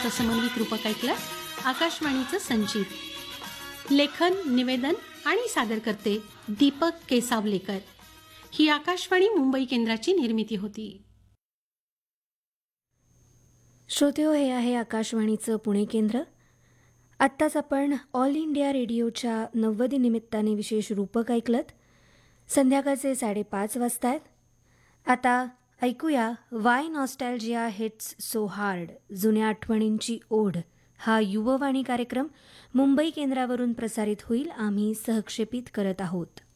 समन्वित रूपक ऐकलं. आकाशवाणीचं संचित लेखन, निवेदन आणि सादर करते दीपक केसावलेकर. ही आकाशवाणी मुंबई केंद्राची निर्मिती होती. श्रोतेहो, हे आहे आकाशवाणीचं पुणे केंद्र. आत्ताच आपण ऑल इंडिया रेडिओच्या 90 निमित्ताने विशेष रूपक ऐकलत. संध्याकाळचे 5:30 वाजता आहेत. आता ऐकूया Y nostalgia hits so hard, जुन्या आठवणींची ओढ. हा युववाणी कार्यक्रम मुंबई केंद्रावरून प्रसारित होईल. आम्ही सहक्षेपित करत आहोत.